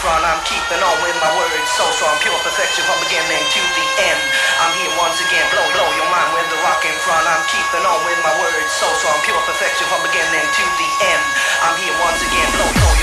front. I'm keeping on with my words, so strong, pure perfection from beginning to the end. I'm here once again, blow your mind with the rock in front. I'm keeping on with my words, so strong, pure perfection.